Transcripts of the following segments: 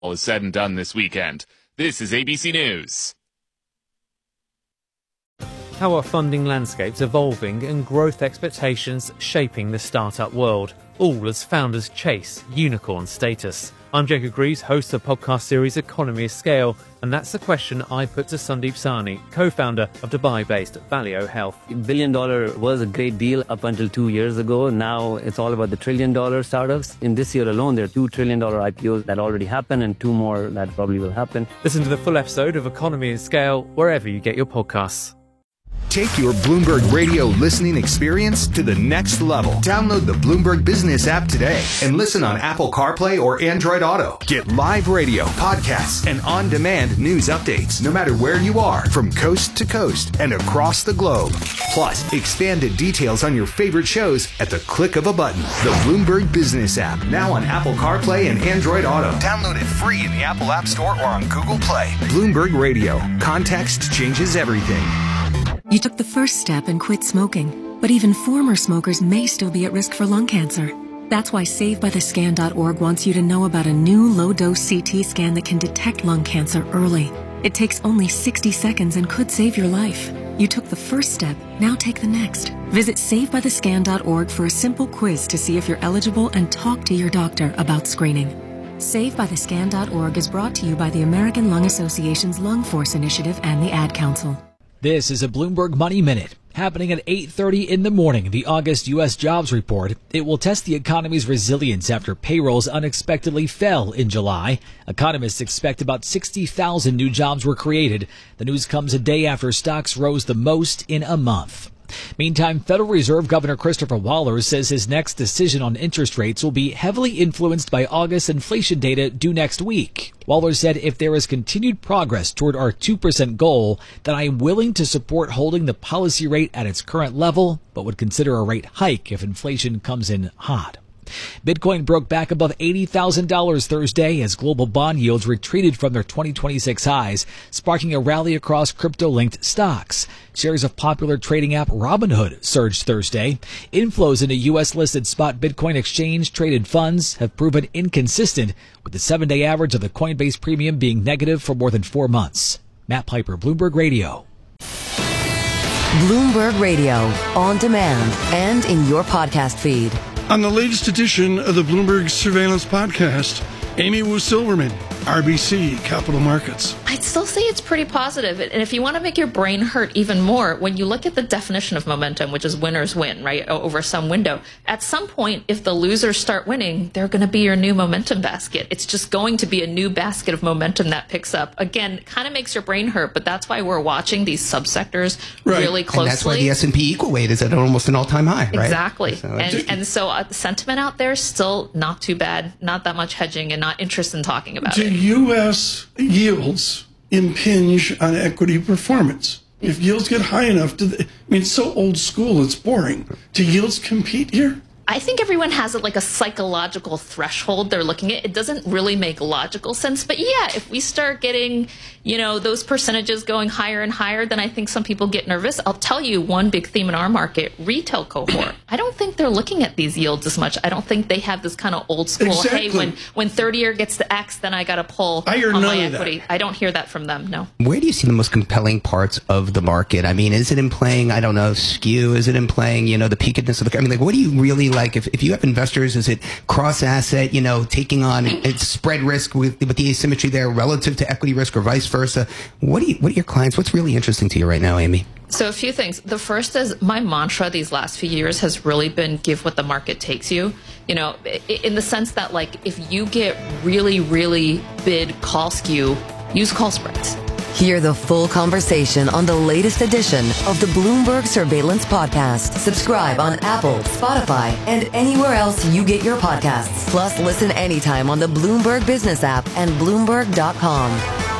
all is said and done this weekend. This is ABC News. How are funding landscapes evolving and growth expectations shaping the startup world, all as founders chase unicorn status? I'm Jacob Greaves, host of the podcast series Economy of Scale, and that's the question I put to Sandeep Sahni, co-founder of Dubai-based Valeo Health. $1 billion was a great deal up until 2 years ago. Now it's all about the $1 trillion startups. In this year alone, there are $2 trillion IPOs that already happened and 2 more that probably will happen. Listen to the full episode of Economy of Scale wherever you get your podcasts. Take your Bloomberg Radio listening experience to the next level. Download the Bloomberg Business app today and listen on Apple CarPlay or Android Auto. Get live radio, podcasts, and on-demand news updates no matter where you are, from coast to coast and across the globe. Plus, expanded details on your favorite shows at the click of a button. The Bloomberg Business app, now on Apple CarPlay and Android Auto. Download it free in the Apple App Store or on Google Play. Bloomberg Radio. Context changes everything. You took the first step and quit smoking, but even former smokers may still be at risk for lung cancer. That's why SaveByTheScan.org wants you to know about a new low-dose CT scan that can detect lung cancer early. It takes only 60 seconds and could save your life. You took the first step, now take the next. Visit SaveByTheScan.org for a simple quiz to see if you're eligible and talk to your doctor about screening. SaveByTheScan.org is brought to you by the American Lung Association's Lung Force Initiative and the Ad Council. This is a Bloomberg Money Minute. Happening at 8:30 in the morning, the August U.S. jobs report. It will test the economy's resilience after payrolls unexpectedly fell in July. Economists expect about 60,000 new jobs were created. The news comes a day after stocks rose the most in a month. Meantime, Federal Reserve Governor Christopher Waller says his next decision on interest rates will be heavily influenced by August inflation data due next week. Waller said if there is continued progress toward our 2% goal, then I am willing to support holding the policy rate at its current level, but would consider a rate hike if inflation comes in hot. Bitcoin broke back above $80,000 Thursday as global bond yields retreated from their 2026 highs, sparking a rally across crypto-linked stocks. Shares of popular trading app Robinhood surged Thursday. Inflows into U.S.-listed spot Bitcoin exchange-traded funds have proven inconsistent, with the 7-day average of the Coinbase premium being negative for more than 4 months. Matt Piper, Bloomberg Radio. Bloomberg Radio, on demand and in your podcast feed. On the latest edition of the Bloomberg Surveillance Podcast, Amy Wu Silverman, RBC Capital Markets. I'd still say it's pretty positive. And if you want to make your brain hurt even more, when you look at the definition of momentum, which is winners win, right, over some window, at some point, if the losers start winning, they're going to be your new momentum basket. It's just going to be a new basket of momentum that picks up. Again, it kind of makes your brain hurt, but that's why we're watching these subsectors really closely. And that's why the S&P equal weight is at almost an all-time high, right? Exactly. So the sentiment out there is still not too bad, not that much hedging, and not interested in talking about it. U.S. yields impinge on equity performance. If yields get high enough, it's so old school, it's boring. Do yields compete here? I think everyone has like a psychological threshold they're looking at. It doesn't really make logical sense. But yeah, if we start getting, those percentages going higher and higher, then I think some people get nervous. I'll tell you one big theme in our market, retail cohort. I don't think they're looking at these yields as much. I don't think they have this kind of old school, hey, when 30-year gets to X, then I got to pull on my equity. I don't hear that from them, no. Where do you see the most compelling parts of the market? I mean, is it in playing, skew? Is it in playing, the peakedness of the, what do you really like? If you have investors, is it cross-asset, taking on spread risk with the asymmetry there relative to equity risk or vice versa? What are your clients, what's really interesting to you right now, Amy? So a few things. The first is my mantra these last few years has really been give what the market takes you. In the sense that, if you get really, really bid call skew, use call spreads. Hear the full conversation on the latest edition of the Bloomberg Surveillance Podcast. Subscribe on Apple, Spotify, and anywhere else you get your podcasts. Plus, listen anytime on the Bloomberg Business app and Bloomberg.com.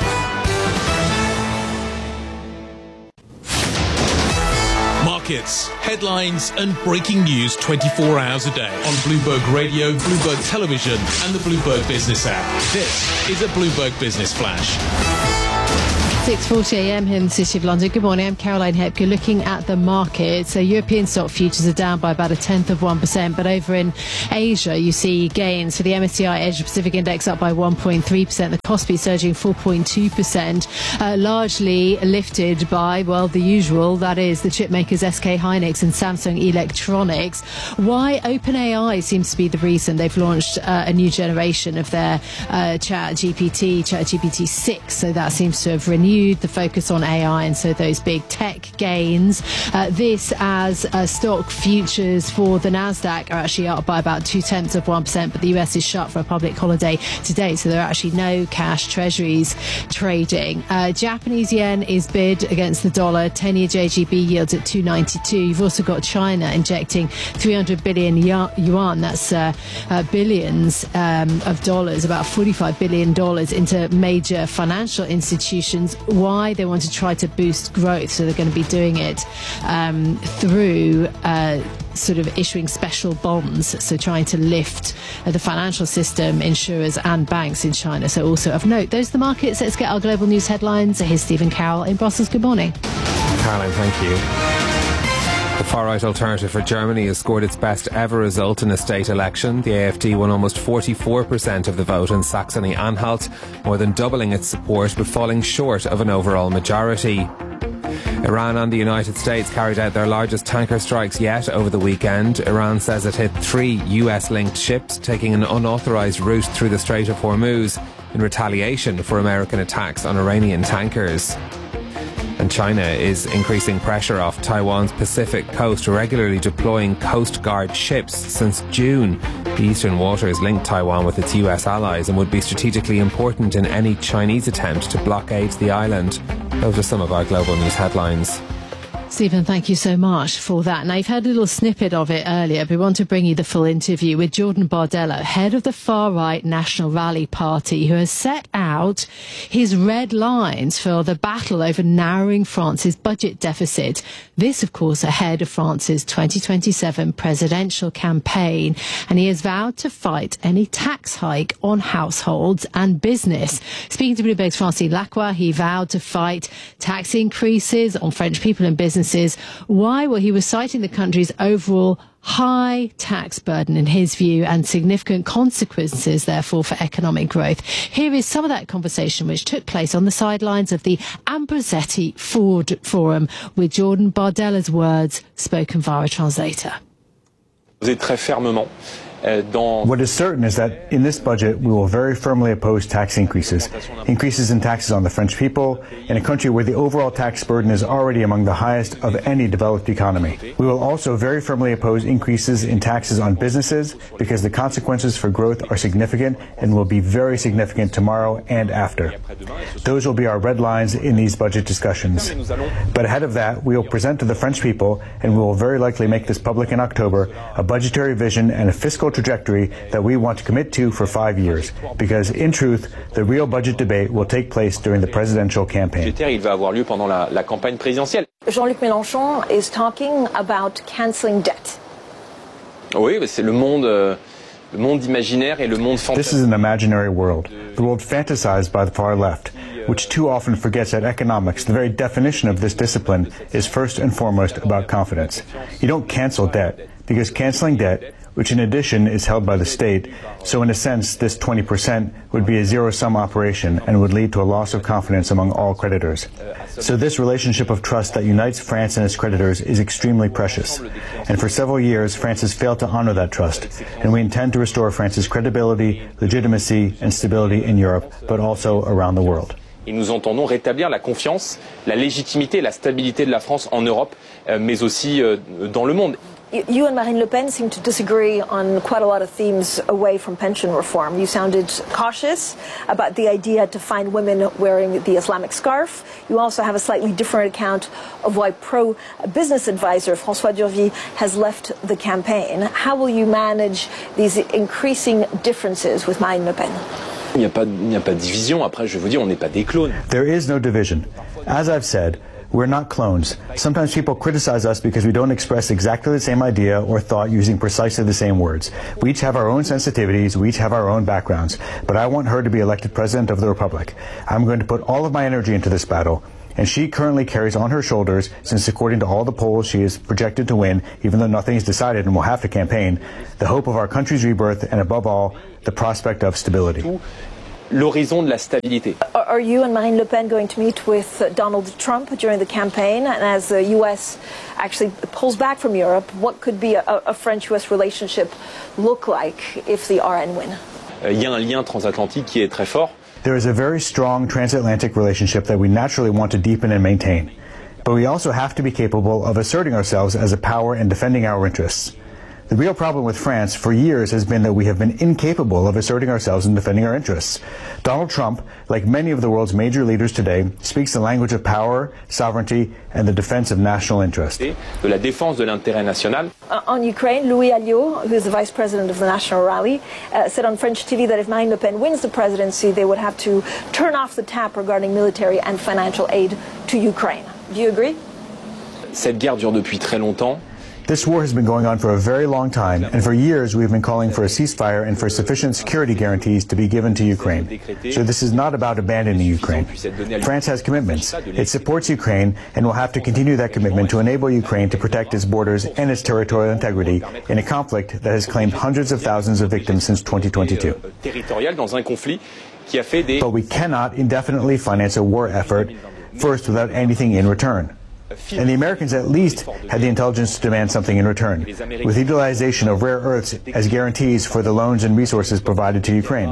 Markets, headlines, and breaking news 24 hours a day on Bloomberg Radio, Bloomberg Television, and the Bloomberg Business app. This is a Bloomberg Business Flash. 6:40 a.m. here in the City of London. Good morning, I'm Caroline Hepker. Looking at the market, so European stock futures are down by about 0.1%, but over in Asia you see gains for the MSCI Asia Pacific Index up by 1.3%, the Kospi surging 4.2%, largely lifted by, well, the usual, that is the chip makers SK Hynix and Samsung Electronics. Why? OpenAI seems to be the reason. They've launched a new generation of their ChatGPT 6, so that seems to have renewed the focus on AI, and so those big tech gains. This as stock futures for the Nasdaq are actually up by about 0.2%, but the US is shut for a public holiday today, so there are actually no cash treasuries trading. Japanese yen is bid against the dollar. 10-year JGB yields at 292. You've also got China injecting 300 billion yuan, that's billions of dollars, about $45 billion into major financial institutions. Why? They want to try to boost growth, so they're going to be doing it through sort of issuing special bonds, so trying to lift the financial system, insurers and banks in China. So also of note, those are the markets. Let's get our global news headlines. Here's Stephen Carroll in Brussels. Good morning. Caroline, thank you. The far-right Alternative for Germany has scored its best ever result in a state election. The AfD won almost 44% of the vote in Saxony-Anhalt, more than doubling its support but falling short of an overall majority. Iran and the United States carried out their largest tanker strikes yet over the weekend. Iran says it hit 3 US-linked ships taking an unauthorized route through the Strait of Hormuz in retaliation for American attacks on Iranian tankers. And China is increasing pressure off Taiwan's Pacific coast, regularly deploying Coast Guard ships since June. The eastern waters link Taiwan with its US allies and would be strategically important in any Chinese attempt to blockade the island. Those are some of our global news headlines. Stephen, thank you so much for that. Now, you've heard a little snippet of it earlier, but we want to bring you the full interview with Jordan Bardella, head of the far-right National Rally Party, who has set out his red lines for the battle over narrowing France's budget deficit. This, of course, ahead of France's 2027 presidential campaign. And he has vowed to fight any tax hike on households and business. Speaking to Bloomberg's Francine Lacroix, he vowed to fight tax increases on French people and businesses. Why? Well, he was citing the country's overall high tax burden, in his view, and significant consequences, therefore, for economic growth. Here is some of that conversation which took place on the sidelines of the Ambrosetti Ford Forum, with Jordan Bardella's words spoken via a translator. What is certain is that in this budget we will very firmly oppose tax increases in taxes on the French people, in a country where the overall tax burden is already among the highest of any developed economy. We will also very firmly oppose increases in taxes on businesses, because the consequences for growth are significant and will be very significant tomorrow and after. Those will be our red lines in these budget discussions. But ahead of that, we will present to the French people, and we will very likely make this public in October, a budgetary vision and a fiscal trajectory that we want to commit to for 5 years, because in truth the real budget debate will take place during the presidential campaign. Jean-Luc Mélenchon is talking about cancelling debt. This is an imaginary world, the world fantasized by the far left, which too often forgets that economics, the very definition of this discipline, is first and foremost about confidence. You don't cancel debt, because canceling debt, which in addition is held by the state, so in a sense this 20% would be a zero-sum operation and would lead to a loss of confidence among all creditors. So this relationship of trust that unites France and its creditors is extremely precious. And for several years France has failed to honor that trust, and we intend to restore France's credibility, legitimacy and stability in Europe, but also around the world. Et nous entendons rétablir la confiance, la légitimité et la stabilité de la France en Europe, mais aussi dans le monde. You and Marine Le Pen seem to disagree on quite a lot of themes away from pension reform. You sounded cautious about the idea to find women wearing the Islamic scarf. You also have a slightly different account of why pro-business advisor François Durville has left the campaign. How will you manage these increasing differences with Marine Le Pen? Il n'y a pas de division. Après, je vais vous dire, on n'est pas des clones. There is no division. As I've said, We're not clones. Sometimes people criticize us because we don't express exactly the same idea or thought using precisely the same words. We each have our own sensitivities, we each have our own backgrounds. But I want her to be elected President of the Republic. I'm going to put all of my energy into this battle. And she currently carries on her shoulders, since according to all the polls she is projected to win, even though nothing is decided and will have to campaign, the hope of our country's rebirth and above all, the prospect of stability. L'horizon de la stabilité. Are you and Marine Le Pen going to meet with Donald Trump during the campaign? And as the U.S. actually pulls back from Europe, what could be a French-U.S. relationship look like if the RN win? Il y a un lien transatlantique qui est très fort. There is a very strong transatlantic relationship that we naturally want to deepen and maintain. But we also have to be capable of asserting ourselves as a power and defending our interests. The real problem with France for years has been that we have been incapable of asserting ourselves and defending our interests. Donald Trump, like many of the world's major leaders today, speaks the language of power, sovereignty, and the defense of national interest. De la défense de l'intérêt national. On Ukraine, Louis Alliot, who is the vice president of the National Rally, said on French TV that if Marine Le Pen wins the presidency, they would have to turn off the tap regarding military and financial aid to Ukraine. Do you agree? Cette guerre dure depuis très longtemps. This war has been going on for a very long time, and for years we've been calling for a ceasefire and for sufficient security guarantees to be given to Ukraine. So this is not about abandoning Ukraine. France has commitments. It supports Ukraine and will have to continue that commitment to enable Ukraine to protect its borders and its territorial integrity in a conflict that has claimed hundreds of thousands of victims since 2022. But we cannot indefinitely finance a war effort, first without anything in return. And the Americans at least had the intelligence to demand something in return, with utilization of rare earths as guarantees for the loans and resources provided to Ukraine.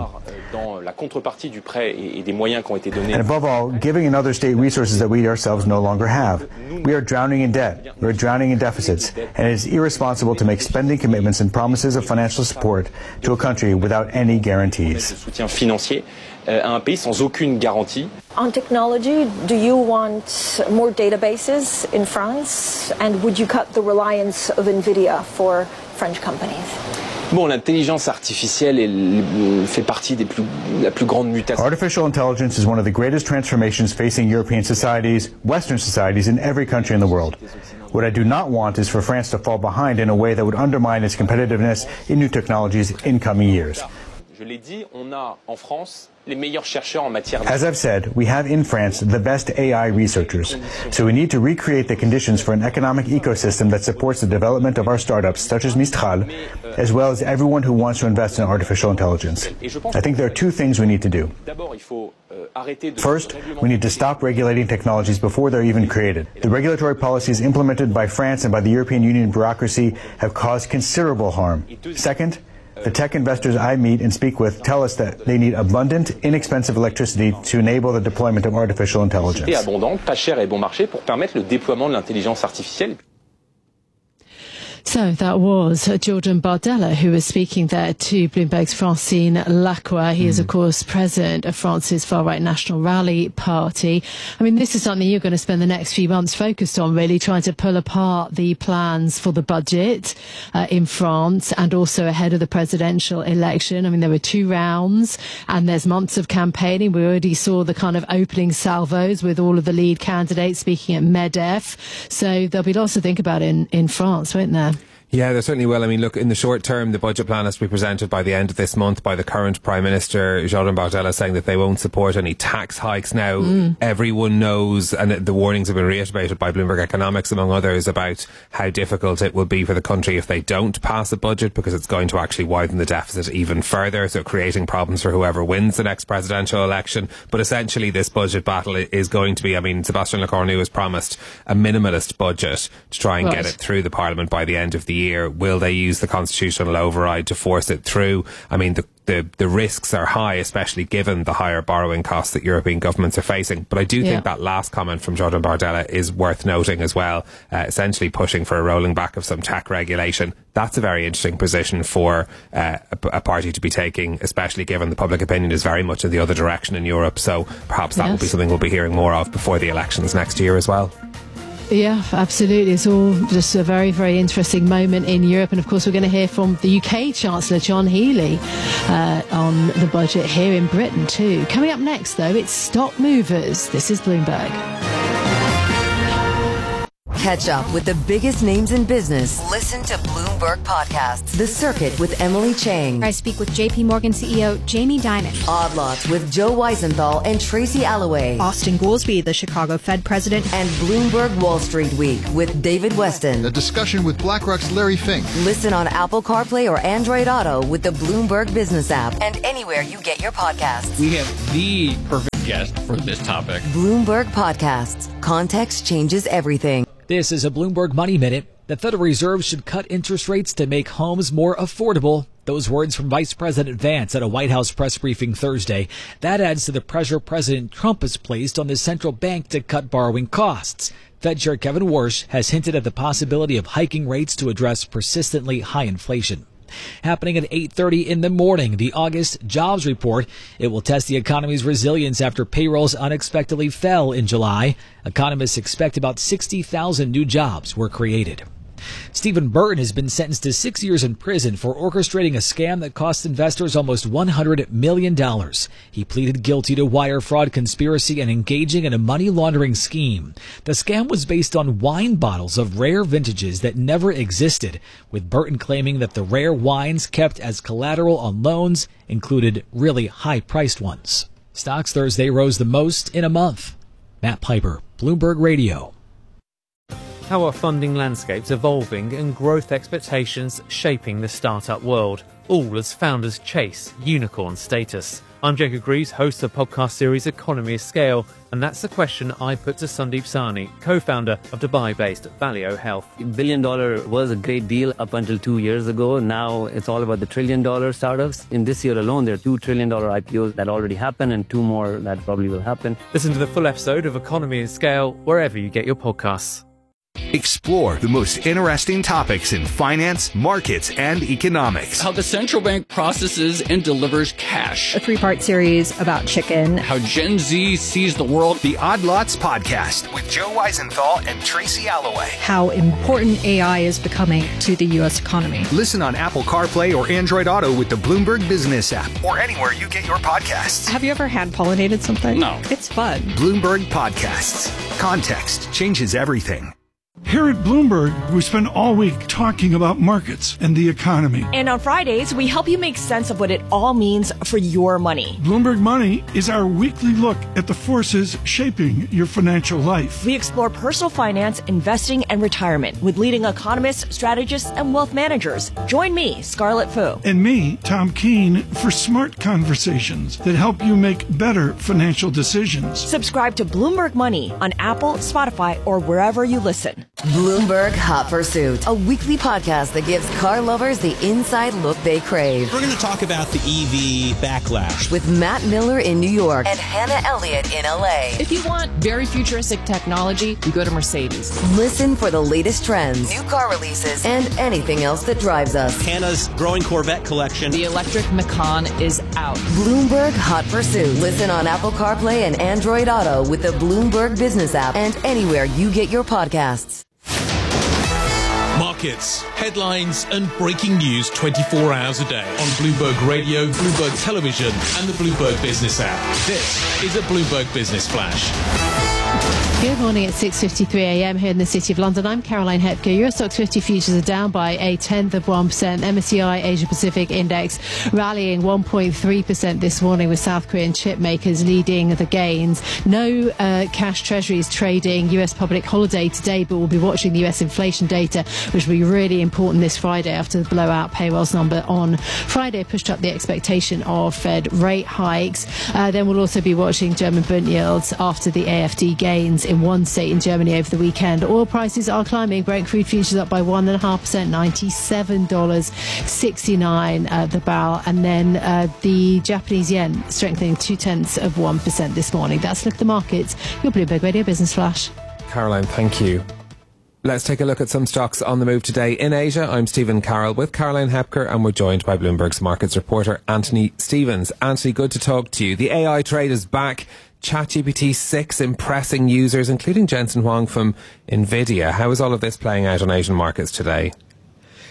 And above all, giving another state resources that we ourselves no longer have. We are drowning in debt, we are drowning in deficits, and it is irresponsible to make spending commitments and promises of financial support to a country without any guarantees. On technology, do you want more databases in France? And would you cut the reliance of NVIDIA for French companies? Bon, l'intelligence artificielle fait partie des la plus grande mutation. Artificial intelligence is one of the greatest transformations facing European societies, Western societies, in every country in the world. What I do not want is for France to fall behind in a way that would undermine its competitiveness in new technologies in coming years. Je l'ai dit, on a en France les meilleurs chercheurs en matière. As I've said, we have in France the best AI researchers. So we need to recreate the conditions for an economic ecosystem that supports the development of our startups, such as Mistral, as well as everyone who wants to invest in artificial intelligence. I think there are two things we need to do. First, we need to stop regulating technologies before they're even created. The regulatory policies implemented by France and by the European Union bureaucracy have caused considerable harm. Second, the tech investors I meet and speak with tell us that they need abundant, inexpensive electricity to enable the deployment of artificial intelligence. Abondante, pas cher et bon marché pour permettre le déploiement de l'intelligence artificielle. So that was Jordan Bardella, who was speaking there to Bloomberg's Francine Lacqua. He is, of course, president of France's far-right National Rally Party. I mean, this is something you're going to spend the next few months focused on, really, trying to pull apart the plans for the budget in France and also ahead of the presidential election. I mean, there were 2 rounds and there's months of campaigning. We already saw the kind of opening salvos with all of the lead candidates speaking at MEDEF. So there'll be lots to think about in France, won't there? Yeah, there certainly will. I mean, look, in the short term, the budget plan has to be presented by the end of this month by the current Prime Minister, Jordan Bardella, saying that they won't support any tax hikes. Now, everyone knows, and the warnings have been reiterated by Bloomberg Economics, among others, about how difficult it will be for the country if they don't pass a budget, because it's going to actually widen the deficit even further, so creating problems for whoever wins the next presidential election. But essentially, this budget battle is going to be, I mean, Sébastien Lecornu has promised a minimalist budget to try and get it through the Parliament by the end of the year. Will they use the constitutional override to force it through? I mean, the risks are high, especially given the higher borrowing costs that European governments are facing. But I do think that last comment from Jordan Bardella is worth noting as well, essentially pushing for a rolling back of some tech regulation. That's a very interesting position for a party to be taking, especially given the public opinion is very much in the other direction in Europe. So perhaps that will be something we'll be hearing more of before the elections next year as well. Yeah, absolutely. It's all just a very, very interesting moment in Europe. And of course, we're going to hear from the UK Chancellor, John Healey, on the budget here in Britain too. Coming up next, though, it's Stock Movers. This is Bloomberg. Catch up with the biggest names in business. Listen to Bloomberg Podcasts, The Circuit with Emily Chang. I speak with JP Morgan CEO Jamie Dimon. Odd Lots with Joe Weisenthal and Tracy Alloway. Austin Goolsbee, the Chicago Fed president. And Bloomberg Wall Street Week with David Weston. A discussion with BlackRock's Larry Fink. Listen on Apple CarPlay or Android Auto with the Bloomberg Business app and anywhere you get your podcasts. We have the perfect guest for this topic. Bloomberg Podcasts. Context changes everything. This is a Bloomberg Money Minute. The Federal Reserve should cut interest rates to make homes more affordable. Those words from Vice President Vance at a White House press briefing Thursday. That adds to the pressure President Trump has placed on the central bank to cut borrowing costs. Fed Chair Kevin Warsh has hinted at the possibility of hiking rates to address persistently high inflation. Happening at 8:30 in the morning, the August jobs report. It will test the economy's resilience after payrolls unexpectedly fell in July. Economists expect about 60,000 new jobs were created. Stephen Burton has been sentenced to 6 years in prison for orchestrating a scam that cost investors almost $100 million. He pleaded guilty to wire fraud conspiracy and engaging in a money laundering scheme. The scam was based on wine bottles of rare vintages that never existed, with Burton claiming that the rare wines kept as collateral on loans included really high-priced ones. Stocks Thursday rose the most in a month. Matt Piper, Bloomberg Radio. How are funding landscapes evolving and growth expectations shaping the startup world, all as founders chase unicorn status? I'm Jacob Greaves, host of the podcast series Economy of Scale, and that's the question I put to Sandeep Sahni, co-founder of Dubai-based Valeo Health. $1 billion was a great deal up until 2 years ago. Now it's all about the $1 trillion startups. In this year alone, there are $2 trillion IPOs that already happened and 2 more that probably will happen. Listen to the full episode of Economy of Scale wherever you get your podcasts. Explore the most interesting topics in finance, markets, and economics. How the central bank processes and delivers cash. A 3-part series about chicken. How Gen Z sees the world. The Odd Lots Podcast with Joe Weisenthal and Tracy Alloway. How important AI is becoming to the U.S. economy. Listen on Apple CarPlay or Android Auto with the Bloomberg Business app or anywhere you get your podcasts. Have you ever hand-pollinated something? No. It's fun. Bloomberg Podcasts. Context changes everything. Here at Bloomberg, we spend all week talking about markets and the economy. And on Fridays, we help you make sense of what it all means for your money. Bloomberg Money is our weekly look at the forces shaping your financial life. We explore personal finance, investing, and retirement with leading economists, strategists, and wealth managers. Join me, Scarlett Fu. And me, Tom Keene, for smart conversations that help you make better financial decisions. Subscribe to Bloomberg Money on Apple, Spotify, or wherever you listen. Bloomberg Hot Pursuit, a weekly podcast that gives car lovers the inside look they crave. We're going to talk about the EV backlash with Matt Miller in New York and Hannah Elliott in LA. If you want very futuristic technology, you go to Mercedes. Listen for the latest trends, new car releases, and anything else that drives us. Hannah's growing Corvette collection. The electric Macan is out. Bloomberg Hot Pursuit. Listen on Apple CarPlay and Android Auto with the Bloomberg Business app and anywhere you get your podcasts. Markets, headlines, and breaking news 24 hours a day on Bloomberg Radio, Bloomberg Television, and the Bloomberg Business app. This is a Bloomberg Business Flash. Good morning at 6:53 a.m. here in the City of London. I'm Caroline Hepker. Eurostoxx 50 futures are down by 0.1%. MSCI Asia Pacific Index rallying 1.3% this morning with South Korean chip makers leading the gains. No cash treasuries trading. US public holiday today, but we'll be watching the US inflation data, which will be really important this Friday after the blowout payrolls number on Friday pushed up the expectation of Fed rate hikes. Then we'll also be watching German Bund yields after the AfD gains in one state in Germany over the weekend. Oil prices are climbing. Brent crude futures up by 1.5%, $97.69 the barrel. And then the Japanese yen strengthening 0.2% this morning. That's a look at the markets. Your Bloomberg Radio Business Flash. Caroline, thank you. Let's take a look at some stocks on the move today. In Asia, I'm Stephen Carroll with Caroline Hepker, and we're joined by Bloomberg's markets reporter Anthony Stevens. Anthony, good to talk to you. The AI trade is back. ChatGPT 6 impressing users, including Jensen Huang from NVIDIA. How is all of this playing out on Asian markets today?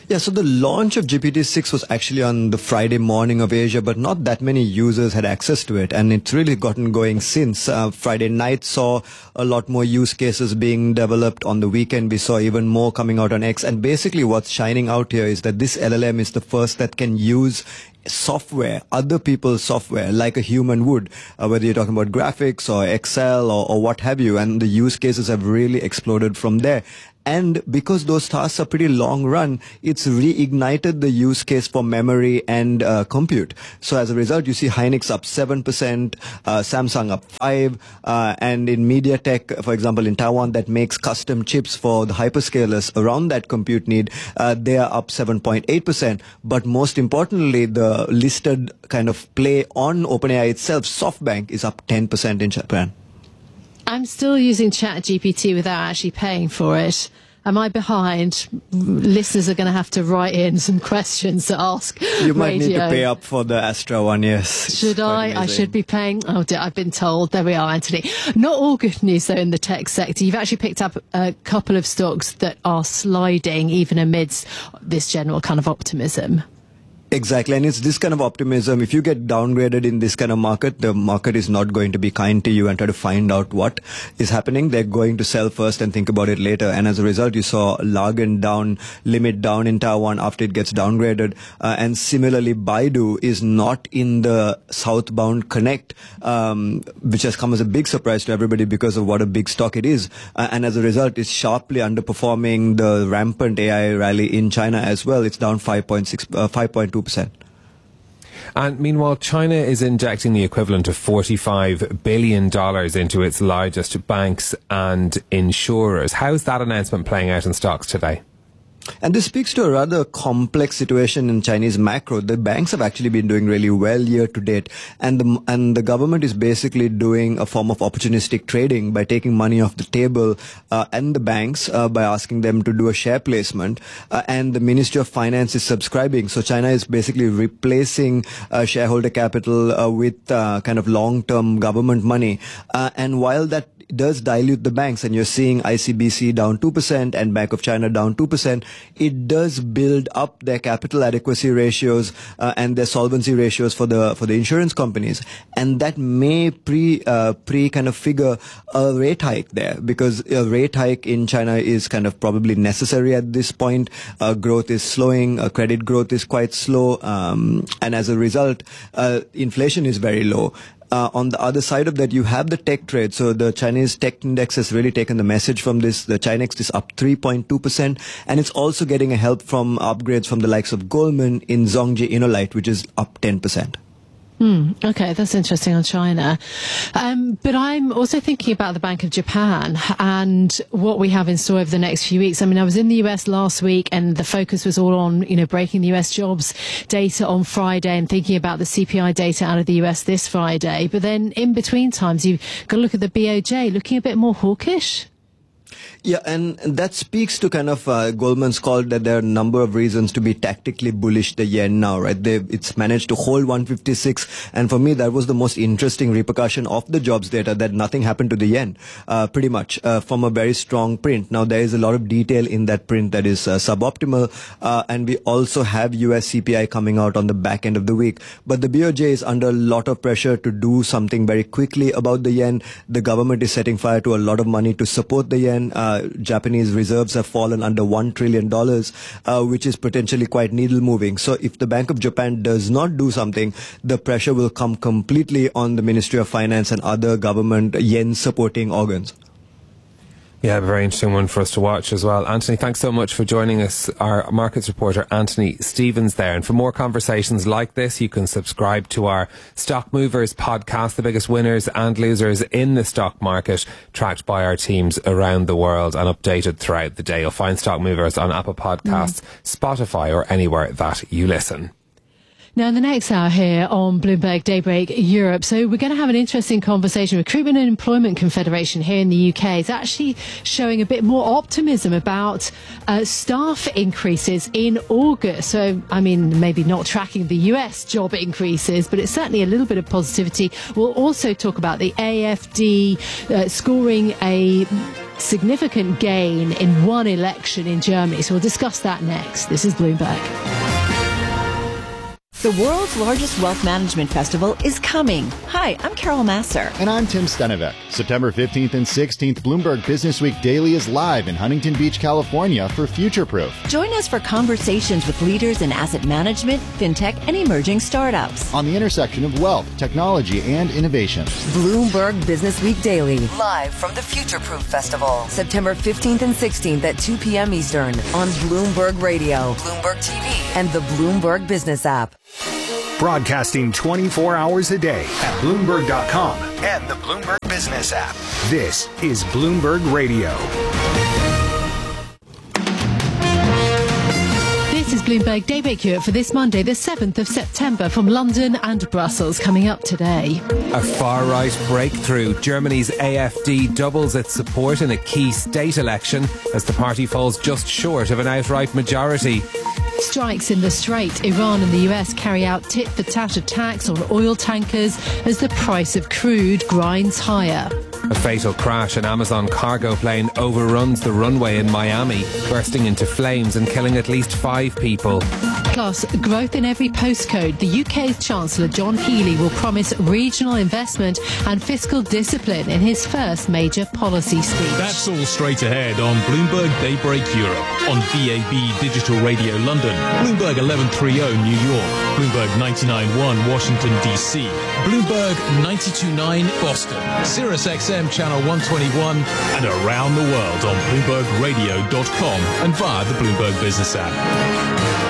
Yeah, so the launch of GPT-6 was actually on the Friday morning of Asia, but not that many users had access to it. And it's really gotten going since. Friday night saw a lot more use cases being developed. On the weekend, we saw even more coming out on X. And basically what's shining out here is that this LLM is the first that can use software, other people's software, like a human would, whether you're talking about graphics or Excel or what have you. And the use cases have really exploded from there. And because those tasks are pretty long run, it's reignited the use case for memory and compute. So as a result, you see Hynix up 7%, Samsung up 5%, and in MediaTek, for example, in Taiwan, that makes custom chips for the hyperscalers around that compute need, they are up 7.8%. But most importantly, the listed kind of play on OpenAI itself, SoftBank, is up 10% in Japan. I'm still using ChatGPT without actually paying for it. Am I behind? Listeners are going to have to write in some questions to ask. You might need to pay up for the Astra one, yes. Should I? I should be paying. Oh, dear, I've been told. There we are, Anthony. Not all good news, though, in the tech sector. You've actually picked up a couple of stocks that are sliding, even amidst this general kind of optimism. Exactly, and it's this kind of optimism. If you get downgraded in this kind of market, the market is not going to be kind to you and try to find out what is happening. They're going to sell first and think about it later. And as a result, you saw Largan down, Limit down in Taiwan after it gets downgraded. And similarly, Baidu is not in the southbound connect, which has come as a big surprise to everybody because of what a big stock it is. And as a result, it's sharply underperforming the rampant AI rally in China as well. It's down 5.2%. And meanwhile, China is injecting the equivalent of $45 billion into its largest banks and insurers. How's that announcement playing out in stocks today? And this speaks to a rather complex situation in Chinese macro. The banks have actually been doing really well year to date, and the government is basically doing a form of opportunistic trading by taking money off the table and the banks by asking them to do a share placement, and the Ministry of Finance is subscribing. So China is basically replacing shareholder capital with kind of long-term government money, and while that does dilute the banks, and you're seeing ICBC down 2% and Bank of China down 2%, it does build up their capital adequacy ratios and their solvency ratios for the insurance companies, and that may pre kind of figure a rate hike there, because a rate hike in China is kind of probably necessary at this point. Growth is slowing, credit growth is quite slow, and as a result, inflation is very low. On the other side of that, you have the tech trade. So the Chinese tech index has really taken the message from this. The Chinex is up 3.2%, and it's also getting a help from upgrades from the likes of Goldman in Zhongji Inolite, which is up 10%. Okay, that's interesting on China. But I'm also thinking about the Bank of Japan and what we have in store over the next few weeks. I mean, I was in the US last week and the focus was all on, breaking the US jobs data on Friday and thinking about the CPI data out of the US this Friday. But then in between times, you've got to look at the BOJ, looking a bit more hawkish. Yeah, and that speaks to kind of Goldman's call that there are a number of reasons to be tactically bullish the yen now, right? It's managed to hold 156, and for me that was the most interesting repercussion of the jobs data, that nothing happened to the yen, pretty much, from a very strong print. Now there is a lot of detail in that print that is suboptimal, and we also have US CPI coming out on the back end of the week. But the BOJ is under a lot of pressure to do something very quickly about the yen. The government is setting fire to a lot of money to support the yen. Japanese reserves have fallen under $1 trillion, which is potentially quite needle moving. So if the Bank of Japan does not do something, the pressure will come completely on the Ministry of Finance and other government yen supporting organs. Yeah, a very interesting one for us to watch as well. Anthony, thanks so much for joining us. Our markets reporter, Anthony Stevens there. And for more conversations like this, you can subscribe to our Stock Movers podcast, the biggest winners and losers in the stock market, tracked by our teams around the world and updated throughout the day. You'll find Stock Movers on Apple Podcasts, Spotify, or anywhere that you listen. Now, in the next hour here on Bloomberg Daybreak Europe, so we're going to have an interesting conversation. Recruitment and Employment Confederation here in the UK is actually showing a bit more optimism about staff increases in August. So, I mean, maybe not tracking the US job increases, but it's certainly a little bit of positivity. We'll also talk about the AFD scoring a significant gain in one election in Germany. So we'll discuss that next. This is Bloomberg. The world's largest wealth management festival is coming. Hi, I'm Carol Masser. And I'm Tim Stenevec. September 15th and 16th, Bloomberg Business Week Daily is live in Huntington Beach, California for Future Proof. Join us for conversations with leaders in asset management, fintech, and emerging startups. On the intersection of wealth, technology, and innovation. Bloomberg Business Week Daily, live from the Future Proof Festival, September 15th and 16th at 2 p.m. Eastern on Bloomberg Radio, Bloomberg TV, and the Bloomberg Business app. Broadcasting 24 hours a day at Bloomberg.com and the Bloomberg Business app. This is Bloomberg Radio. This is Bloomberg Daybreak Europe for this Monday, the 7th of September, from London and Brussels. Coming up today, a far-right breakthrough. Germany's AfD doubles its support in a key state election as the party falls just short of an outright majority. Strikes in the Strait. Iran and the US carry out tit-for-tat attacks on oil tankers as the price of crude grinds higher. A fatal crash. An Amazon cargo plane overruns the runway in Miami, bursting into flames and killing at least 5 people. Plus, growth in every postcode. The UK's Chancellor John Healey will promise regional investment and fiscal discipline in his first major policy speech. That's all straight ahead on Bloomberg Daybreak Europe, on DAB Digital Radio London, Bloomberg 1130 New York, Bloomberg 99.1 Washington DC, Bloomberg 92.9 Boston, Sirius XM Channel 121, and around the world on BloombergRadio.com and via the Bloomberg Business app.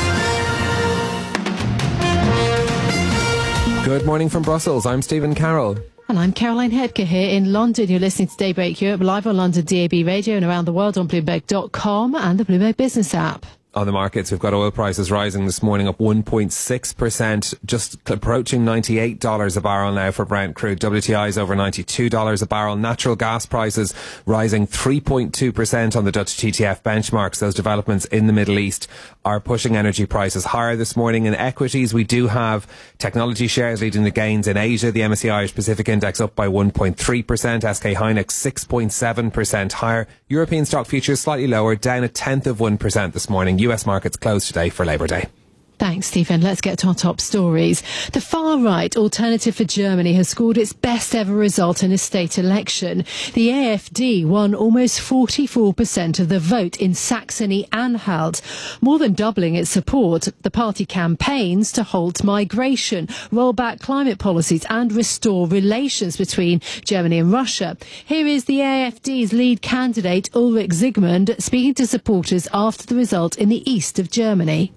Good morning from Brussels. I'm Stephen Carroll. And I'm Caroline Hebke here in London. You're listening to Daybreak Europe live on London DAB Radio and around the world on Bloomberg.com and the Bloomberg Business app. On the markets, we've got oil prices rising this morning, up 1.6%, just approaching $98 a barrel now for Brent crude. WTI is over $92 a barrel. Natural gas prices rising 3.2% on the Dutch TTF benchmarks. Those developments in the Middle East are pushing energy prices higher this morning. In equities, we do have technology shares leading the gains in Asia. The MSCI Irish Pacific Index up by 1.3%. SK Hynix 6.7% higher. European stock futures slightly lower, down 0.1% this morning. US markets closed today for Labour Day. Thanks, Stephen. Let's get to our top stories. The far-right Alternative for Germany has scored its best ever result in a state election. The AfD won almost 44% of the vote in Saxony-Anhalt, more than doubling its support. The party campaigns to halt migration, roll back climate policies and restore relations between Germany and Russia. Here is the AfD's lead candidate, Ulrich Zygmunt, speaking to supporters after the result in the east of Germany.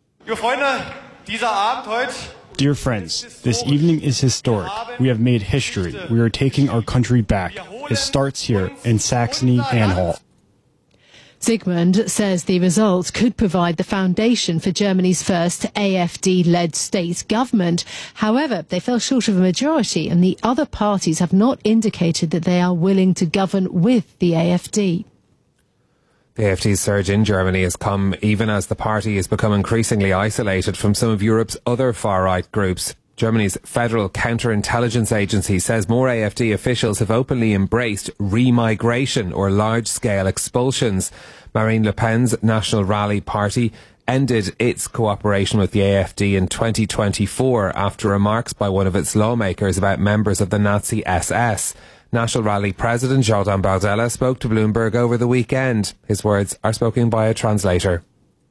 Dear friends, this evening is historic. We have made history. We are taking our country back. It starts here in Saxony-Anhalt. Zygmunt says the results could provide the foundation for Germany's first AfD-led state government. However, they fell short of a majority, and the other parties have not indicated that they are willing to govern with the AfD. The AfD's surge in Germany has come even as the party has become increasingly isolated from some of Europe's other far-right groups. Germany's Federal Counterintelligence Agency says more AfD officials have openly embraced remigration or large-scale expulsions. Marine Le Pen's National Rally Party ended its cooperation with the AfD in 2024 after remarks by one of its lawmakers about members of the Nazi SS. National Rally President Jordan Bardella spoke to Bloomberg over the weekend. His words are spoken by a translator.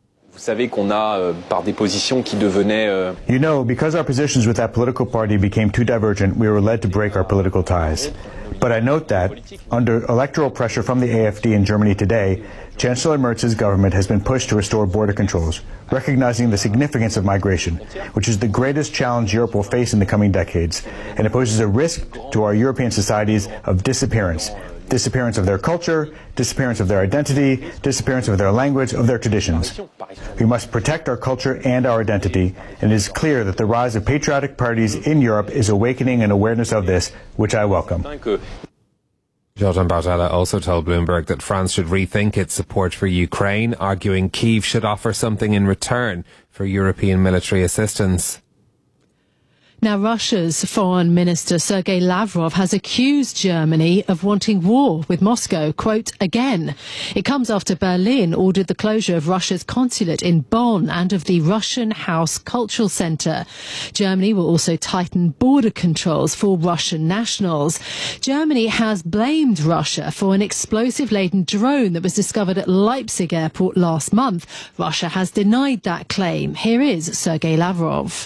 You know, because our positions with that political party became too divergent, we were led to break our political ties. But I note that, under electoral pressure from the AfD in Germany today, Chancellor Merz's government has been pushed to restore border controls, recognizing the significance of migration, which is the greatest challenge Europe will face in the coming decades, and it poses a risk to our European societies of disappearance of their culture, disappearance of their identity, disappearance of their language, of their traditions. We must protect our culture and our identity, and it is clear that the rise of patriotic parties in Europe is awakening an awareness of this, which I welcome. Jordan Bardella also told Bloomberg that France should rethink its support for Ukraine, arguing Kyiv should offer something in return for European military assistance. Now, Russia's Foreign Minister Sergei Lavrov has accused Germany of wanting war with Moscow, quote, again. It comes after Berlin ordered the closure of Russia's consulate in Bonn and of the Russian House Cultural Centre. Germany will also tighten border controls for Russian nationals. Germany has blamed Russia for an explosive-laden drone that was discovered at Leipzig airport last month. Russia has denied that claim. Here is Sergei Lavrov.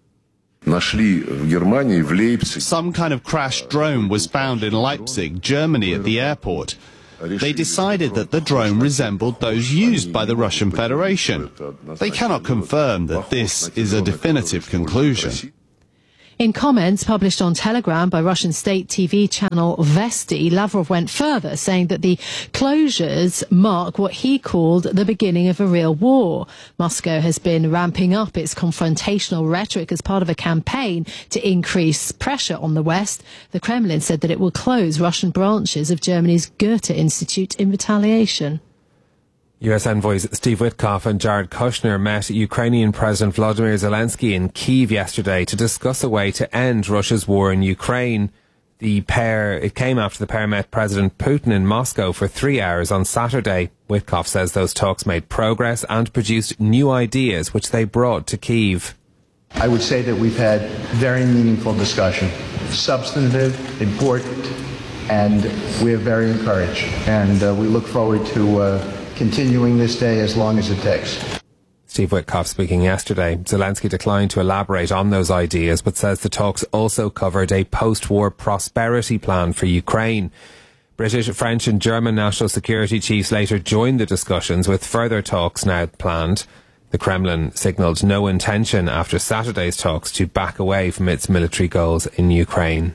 Some kind of crashed drone was found in Leipzig, Germany, at the airport. They decided that the drone resembled those used by the Russian Federation. They cannot confirm that this is a definitive conclusion. In comments published on Telegram by Russian state TV channel Vesti, Lavrov went further, saying that the closures mark what he called the beginning of a real war. Moscow has been ramping up its confrontational rhetoric as part of a campaign to increase pressure on the West. The Kremlin said that it will close Russian branches of Germany's Goethe Institute in retaliation. US envoys Steve Witkoff and Jared Kushner met Ukrainian President Volodymyr Zelensky in Kyiv yesterday to discuss a way to end Russia's war in Ukraine. It came after the pair met President Putin in Moscow for 3 hours on Saturday. Witkoff says those talks made progress and produced new ideas which they brought to Kyiv. I would say that we've had very meaningful discussion, substantive, important, and we're very encouraged. And we look forward to continuing this day as long as it takes. Steve Witkoff speaking yesterday. Zelensky declined to elaborate on those ideas, but says the talks also covered a post-war prosperity plan for Ukraine. British, French and German national security chiefs later joined the discussions, with further talks now planned. The Kremlin signalled no intention after Saturday's talks to back away from its military goals in Ukraine.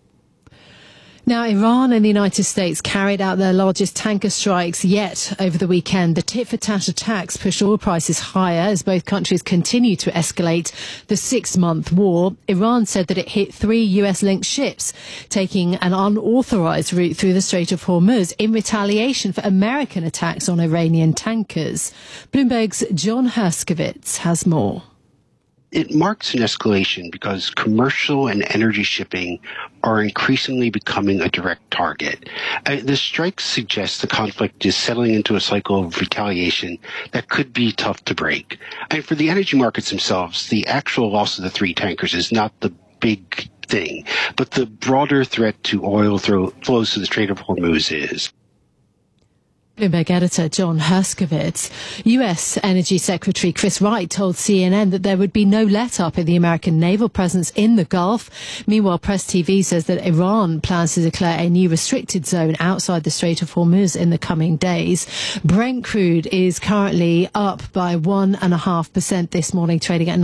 Now, Iran and the United States carried out their largest tanker strikes yet over the weekend. The tit-for-tat attacks pushed oil prices higher as both countries continue to escalate the 6-month war. Iran said that it hit 3 US-linked ships taking an unauthorized route through the Strait of Hormuz in retaliation for American attacks on Iranian tankers. Bloomberg's John Herskovitz has more. It marks an escalation because commercial and energy shipping are increasingly becoming a direct target. The strikes suggest the conflict is settling into a cycle of retaliation that could be tough to break. And for the energy markets themselves, the actual loss of the 3 tankers is not the big thing, but the broader threat to oil flows to the Strait of Hormuz is. Bloomberg editor John Herskovitz. US Energy Secretary Chris Wright told CNN that there would be no let-up in the American naval presence in the Gulf. Meanwhile, Press TV says that Iran plans to declare a new restricted zone outside the Strait of Hormuz in the coming days. Brent crude is currently up by 1.5% this morning, trading at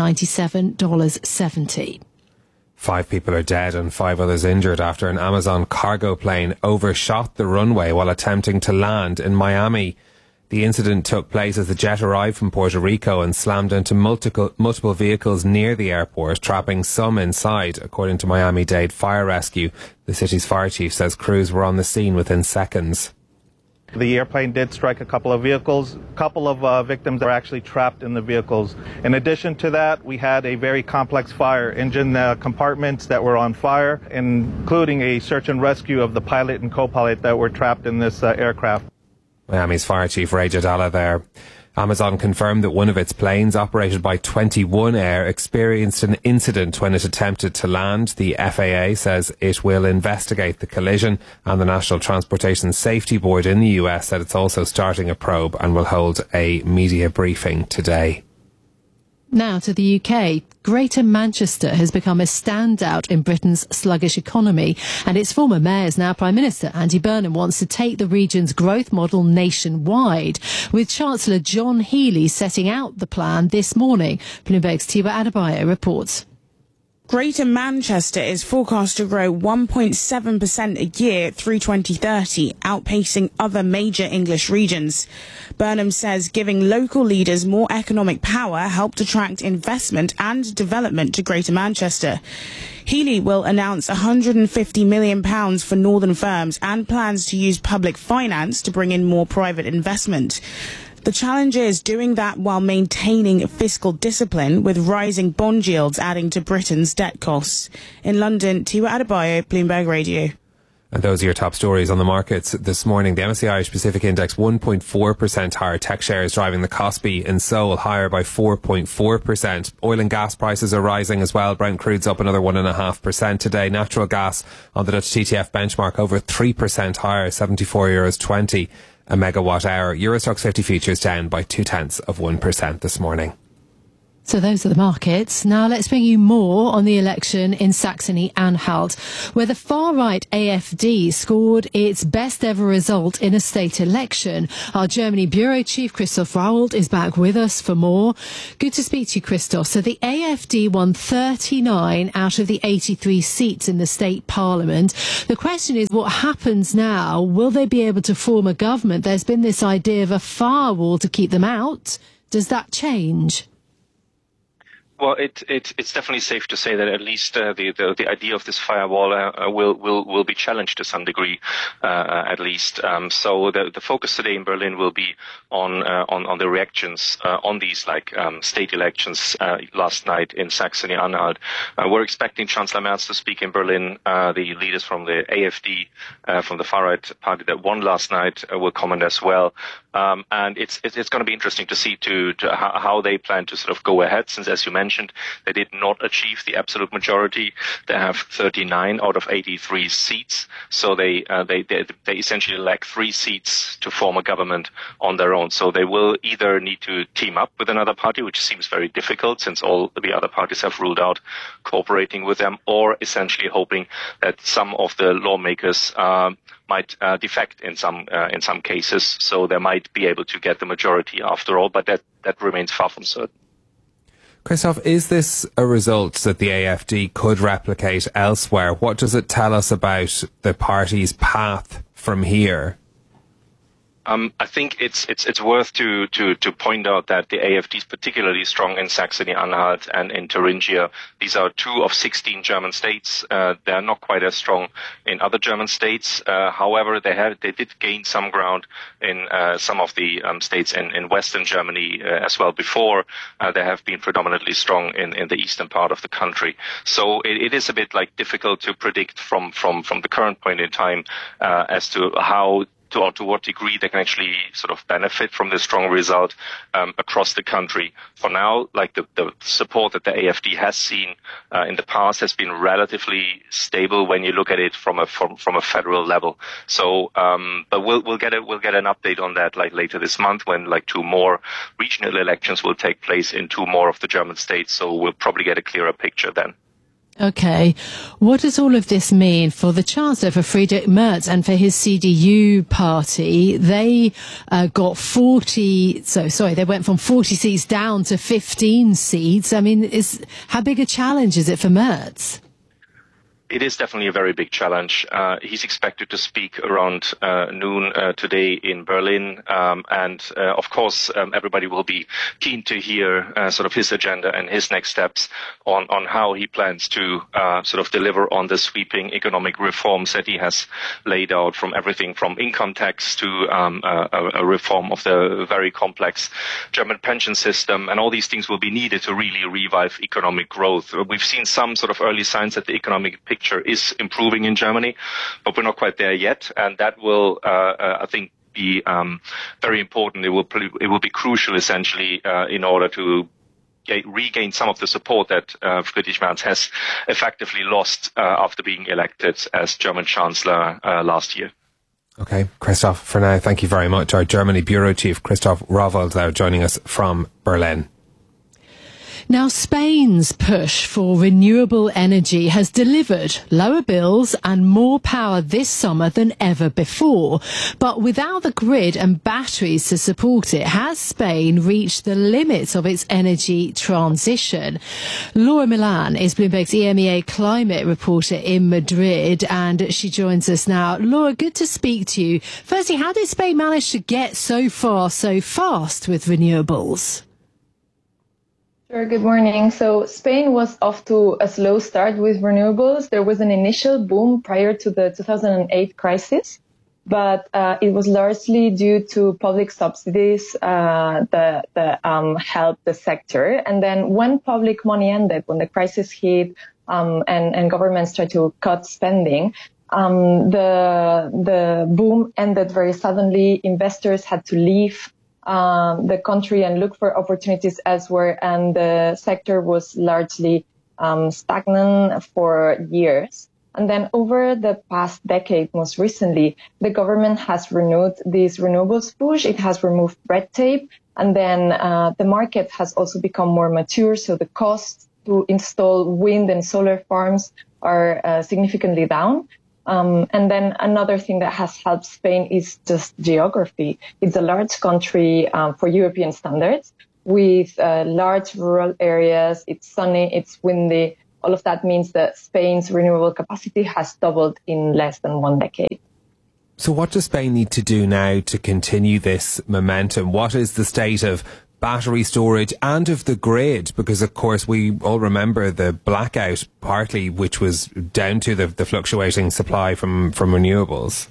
$97.70. 5 people are dead and 5 others injured after an Amazon cargo plane overshot the runway while attempting to land in Miami. The incident took place as the jet arrived from Puerto Rico and slammed into multiple vehicles near the airport, trapping some inside, according to Miami-Dade Fire Rescue. The city's fire chief says crews were on the scene within seconds. The airplane did strike a couple of vehicles. A couple of victims are actually trapped in the vehicles. In addition to that, we had a very complex fire, engine compartments that were on fire, including a search and rescue of the pilot and co-pilot that were trapped in this aircraft. Miami's fire chief Ray Jadala there. Amazon confirmed that one of its planes, operated by 21 Air, experienced an incident when it attempted to land. The FAA says it will investigate the collision, and the National Transportation Safety Board in the US said it's also starting a probe and will hold a media briefing today. Now to the UK. Greater Manchester has become a standout in Britain's sluggish economy, and its former mayor's now Prime Minister Andy Burnham wants to take the region's growth model nationwide, with Chancellor John Healey setting out the plan this morning. Bloomberg's Tiwa Adebayo reports. Greater Manchester is forecast to grow 1.7% a year through 2030, outpacing other major English regions. Burnham says giving local leaders more economic power helped attract investment and development to Greater Manchester. Healey will announce £150 million for northern firms and plans to use public finance to bring in more private investment. The challenge is doing that while maintaining fiscal discipline, with rising bond yields adding to Britain's debt costs. In London, Tiwa Adebayo, Bloomberg Radio. And those are your top stories on the markets this morning. The MSCI Irish Pacific Index 1.4% higher. Tech shares driving the Kospi in Seoul higher by 4.4%. Oil and gas prices are rising as well. Brent crude's up another 1.5% today. Natural gas on the Dutch TTF benchmark over 3% higher, €74.20 a megawatt hour. Eurostoxx 50 futures down by 0.2% this morning. So those are the markets. Now let's bring you more on the election in Saxony-Anhalt, where the far-right AfD scored its best ever result in a state election. Our Germany bureau chief, Christoph Raold, is back with us for more. Good to speak to you, Christoph. So the AfD won 39 out of the 83 seats in the state parliament. The question is, what happens now? Will they be able to form a government? There's been this idea of a firewall to keep them out. Does that change? Well, it's definitely safe to say that at least the idea of this firewall will be challenged to some degree, at least. So the focus today in Berlin will be on the reactions on these state elections last night in Saxony-Anhalt. We're expecting Chancellor Merz to speak in Berlin. The leaders from the AfD, from the far-right party that won last night, will comment as well. And it's going to be interesting to see to how they plan to sort of go ahead, since, as you mentioned, they did not achieve the absolute majority. They have 39 out of 83 seats, so they essentially lack 3 seats to form a government on their own. So they will either need to team up with another party, which seems very difficult since all the other parties have ruled out cooperating with them, or essentially hoping that some of the lawmakers might defect in some cases, so they might be able to get the majority after all, but that remains far from certain. Christoph, is this a result that the AfD could replicate elsewhere? What does it tell us about the party's path from here? I think it's worth to point out that the AfD is particularly strong in Saxony-Anhalt and in Thuringia. These are 2 of 16 German states. They are not quite as strong in other German states. However, they did gain some ground in some of the states in Western Germany as well before. They have been predominantly strong in the eastern part of the country. So it is a bit difficult to predict from the current point in time as to how to what degree they can actually sort of benefit from this strong result across the country. For now, the support that the AfD has seen in the past has been relatively stable when you look at it from a federal level. So, but we'll get an update on that later this month when 2 more regional elections will take place in 2 more of the German states. So we'll probably get a clearer picture then. Okay. What does all of this mean for the Chancellor, for Friedrich Merz, and for his CDU party? They they went from 40 seats down to 15 seats. I mean, how big a challenge is it for Merz? It is definitely a very big challenge. He's expected to speak around noon today in Berlin. And of course, everybody will be keen to hear sort of his agenda and his next steps on how he plans to sort of deliver on the sweeping economic reforms that he has laid out, from everything from income tax to a reform of the very complex German pension system. And all these things will be needed to really revive economic growth. We've seen some sort of early signs that the economic picture is improving in Germany, but we're not quite there yet, and that will, I think, be very important. It will be crucial, essentially, in order to regain some of the support that Friedrich Merz has effectively lost after being elected as German Chancellor last year. Okay, Christoph, for now, thank you very much. Our Germany bureau chief, Christoph Raold, now joining us from Berlin. Now, Spain's push for renewable energy has delivered lower bills and more power this summer than ever before. But without the grid and batteries to support it, has Spain reached the limits of its energy transition? Laura Milan is Bloomberg's EMEA climate reporter in Madrid, and she joins us now. Laura, good to speak to you. Firstly, how did Spain manage to get so far so fast with renewables? Sure, good morning. So Spain was off to a slow start with renewables. There was an initial boom prior to the 2008 crisis. but it was largely due to public subsidies that helped the sector. And then when public money ended, when the crisis hit and governments tried to cut spending, the boom ended very suddenly. Investors had to leave the country and look for opportunities elsewhere, and the sector was largely stagnant for years. And then over the past decade, most recently, the government has renewed this renewables push. It has removed red tape. And then the market has also become more mature. So the costs to install wind and solar farms are significantly down. And then another thing that has helped Spain is just geography. It's a large country for European standards with large rural areas. It's sunny, it's windy. All of that means that Spain's renewable capacity has doubled in less than 1 decade. So what does Spain need to do now to continue this momentum? What is the state of battery storage and of the grid? Because, of course, we all remember the blackout, partly which was down to the fluctuating supply from renewables.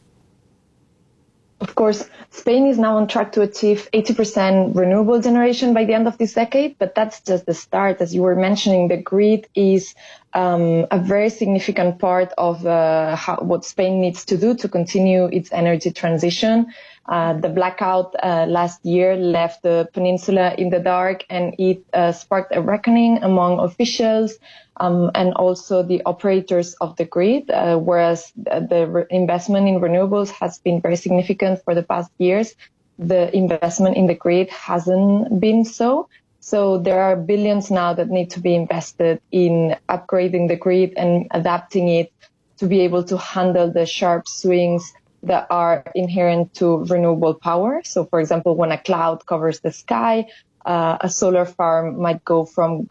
Of course, Spain is now on track to achieve 80% renewable generation by the end of this decade, but that's just the start. As you were mentioning, the grid is a very significant part of what Spain needs to do to continue its energy transition. The blackout last year left the peninsula in the dark, and it sparked a reckoning among officials and also the operators of the grid, whereas the investment in renewables has been very significant for the past years. The investment in the grid hasn't been so. So there are billions now that need to be invested in upgrading the grid and adapting it to be able to handle the sharp swings that are inherent to renewable power. So, for example, when a cloud covers the sky, a solar farm might go from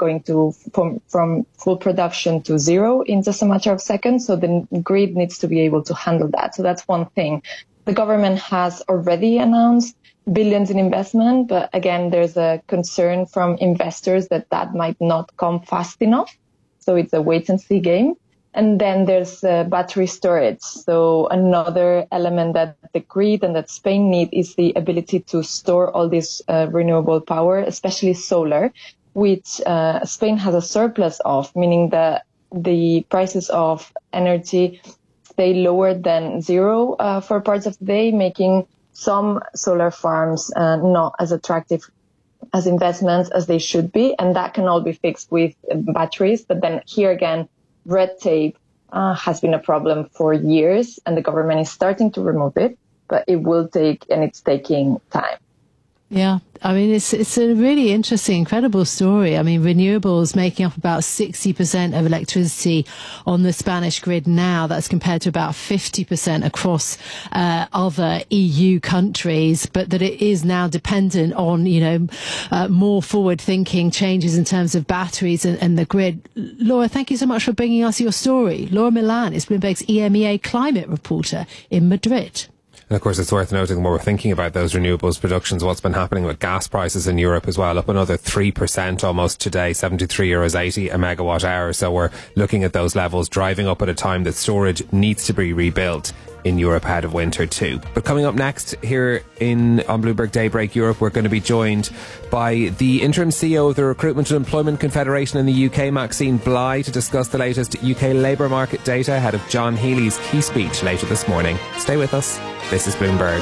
full production to zero in just a matter of seconds. So the grid needs to be able to handle that. So that's one thing. The government has already announced billions in investment, but again, there's a concern from investors that might not come fast enough. So it's a wait and see game. And then there's battery storage. So another element that the grid and that Spain need is the ability to store all this renewable power, especially solar, which Spain has a surplus of, meaning that the prices of energy stay lower than zero for parts of the day, making some solar farms not as attractive as investments as they should be. And that can all be fixed with batteries. But then here again, red tape has been a problem for years, and the government is starting to remove it, but it will take, and it's taking time. Yeah, I mean, it's a really interesting, incredible story. I mean, renewables making up about 60% of electricity on the Spanish grid now. That's compared to about 50% across other EU countries, but that it is now dependent on, more forward-thinking changes in terms of batteries and the grid. Laura, thank you so much for bringing us your story. Laura Milan is Bloomberg's EMEA climate reporter in Madrid. And of course, it's worth noting when we're thinking about those renewables productions, what's been happening with gas prices in Europe as well, up another 3% almost today, €73.80 a megawatt hour. So we're looking at those levels driving up at a time that storage needs to be rebuilt in Europe ahead of winter too. But coming up next here on Bloomberg Daybreak Europe, we're going to be joined by the interim CEO of the Recruitment and Employment Confederation in the UK, Maxine Bly, to discuss the latest UK labour market data ahead of John Healy's key speech later this morning. Stay with us. This is Bloomberg.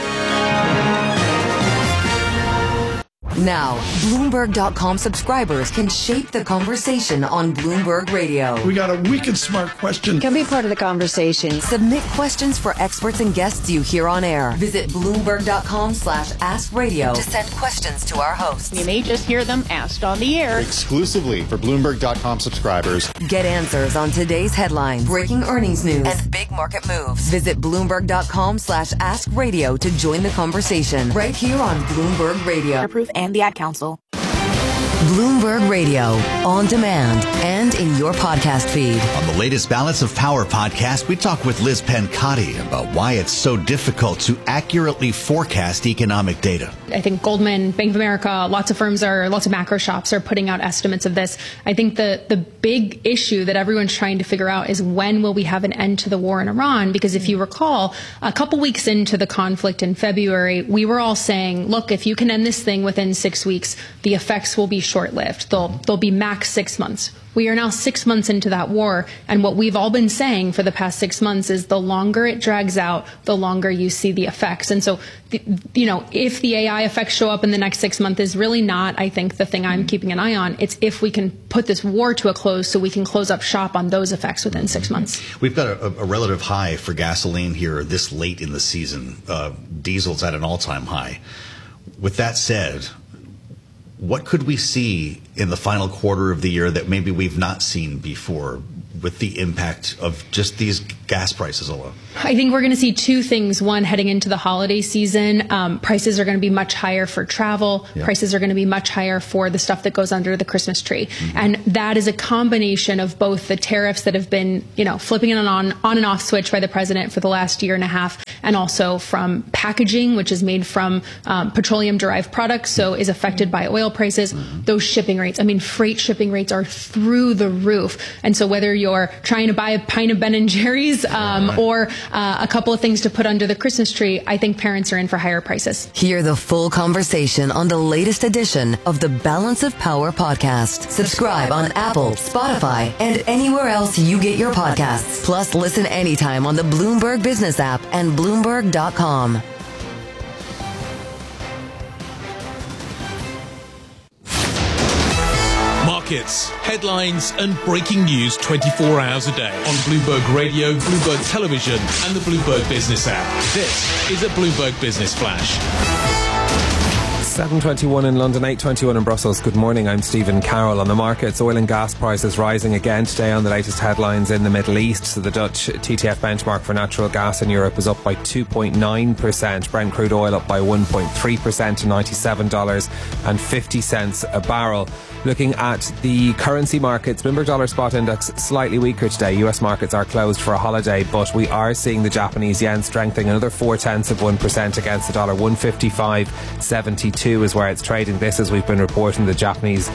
Now, Bloomberg.com subscribers can shape the conversation on Bloomberg Radio. We got a wicked smart question. Can be part of the conversation. Submit questions for experts and guests you hear on air. Visit Bloomberg.com/AskRadio to send questions to our hosts. You may just hear them asked on the air. Exclusively for Bloomberg.com subscribers. Get answers on today's headlines, breaking earnings news, and big market moves. Visit Bloomberg.com/AskRadio to join the conversation right here on Bloomberg Radio. Proof and the Ad Council. Bloomberg Radio, on demand and in your podcast feed. On the latest Balance of Power podcast, we talk with Liz Pencotti about why it's so difficult to accurately forecast economic data. I think Goldman, Bank of America, lots of macro shops are putting out estimates of this. I think the big issue that everyone's trying to figure out is when will we have an end to the war in Iran? Because if you recall, a couple weeks into the conflict in February, we were all saying, look, if you can end this thing within 6 weeks, the effects will be short-lived. They'll be max 6 months. We are now 6 months into that war, and what we've all been saying for the past 6 months is the longer it drags out, the longer you see the effects. And so, if the AI effects show up in the next 6 months is really not, I think, the thing I'm keeping an eye on. It's if we can put this war to a close so we can close up shop on those effects within 6 months. We've got a relative high for gasoline here this late in the season. Diesel's at an all-time high. With that said, what could we see in the final quarter of the year that maybe we've not seen before with the impact of just these gas prices alone? I think we're going to see two things. One, heading into the holiday season, prices are going to be much higher for travel. Yeah. Prices are going to be much higher for the stuff that goes under the Christmas tree. Mm-hmm. And that is a combination of both the tariffs that have been, flipping an on and off switch by the president for the last year and a half, and also from packaging, which is made from petroleum-derived products, so is affected by oil prices. Mm-hmm. Those shipping rates, freight shipping rates are through the roof. And so whether you're trying to buy a pint of Ben & Jerry's or a couple of things to put under the Christmas tree, I think parents are in for higher prices. Hear the full conversation on the latest edition of the Balance of Power podcast. Subscribe on Apple, Spotify, and anywhere else you get your podcasts. Plus, listen anytime on the Bloomberg Business app and Bloomberg.com. Markets, headlines, and breaking news 24 hours a day on Bloomberg Radio, Bloomberg Television, and the Bloomberg Business app. This is a Bloomberg Business Flash. 7:21 in London, 8:21 in Brussels. Good morning, I'm Stephen Carroll. On the markets, oil and gas prices rising again today on the latest headlines in the Middle East. So the Dutch TTF benchmark for natural gas in Europe is up by 2.9%. Brent crude oil up by 1.3% to $97.50 a barrel. Looking at the currency markets, Bloomberg Dollar Spot Index slightly weaker today. US markets are closed for a holiday, but we are seeing the Japanese yen strengthening another 0.4% against the dollar. 155.72 is where it's trading. This, as we've been reporting, the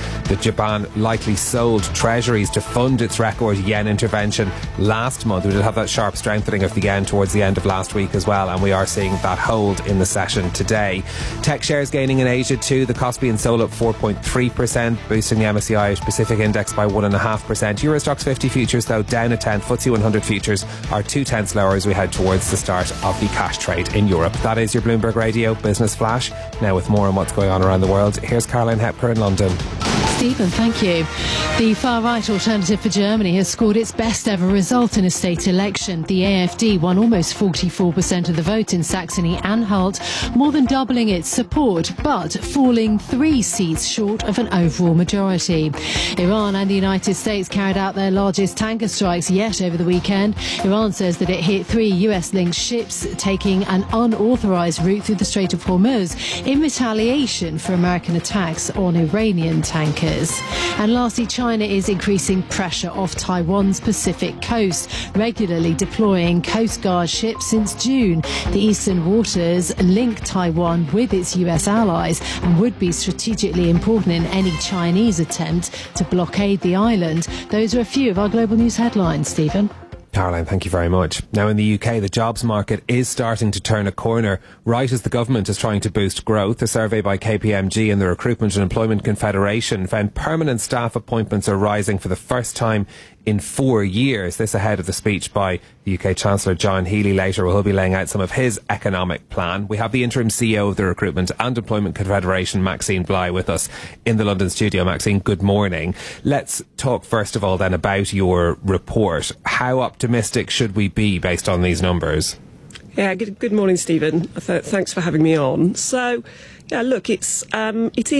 Japan likely sold treasuries to fund its record yen intervention last month. We did have that sharp strengthening of the yen towards the end of last week as well, and we are seeing that hold in the session today. Tech shares gaining in Asia too. The Kospi and Seoul up 4.3%, boosting the MSCI Irish Pacific Index by 1.5%. Euro Stoxx 50 futures, though, down a tenth. FTSE 100 futures are 0.2 lower as we head towards the start of the cash trade in Europe. That is your Bloomberg Radio Business Flash. Now with more on what's going on around the world, here's Caroline Hepker in London. Stephen, thank you. The far-right Alternative for Germany has scored its best ever result in a state election. The AfD won almost 44% of the vote in Saxony-Anhalt, more than doubling its support, but falling 3 seats short of an overall majority. Iran and the United States carried out their largest tanker strikes yet over the weekend. Iran says that it hit 3 US-linked ships taking an unauthorized route through the Strait of Hormuz in retaliation for American attacks on Iranian tankers. And lastly, China is increasing pressure off Taiwan's Pacific coast, regularly deploying Coast Guard ships since June. The eastern waters link Taiwan with its US allies and would be strategically important in any Chinese attempt to blockade the island. Those are a few of our global news headlines, Stephen. Caroline, thank you very much. Now in the UK, the jobs market is starting to turn a corner right as the government is trying to boost growth. A survey by KPMG and the Recruitment and Employment Confederation found permanent staff appointments are rising for the first time in 4 years. This ahead of the speech by the UK Chancellor John Healey later, where he'll be laying out some of his economic plan. We have the interim CEO of the Recruitment and Employment Confederation, Maxine Bly, with us in the London studio. Maxine, good morning. Let's talk first of all then about your report. How optimistic should we be based on these numbers? Yeah, good morning, Stephen. Thanks for having me on. So, yeah, look, it is